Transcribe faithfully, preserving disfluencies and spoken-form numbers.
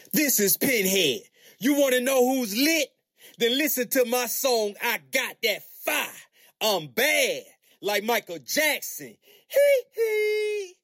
This is Pinhead. You want to know who's lit? Then listen to my song, I Got That Fire. I'm bad, like Michael Jackson. Hee hee.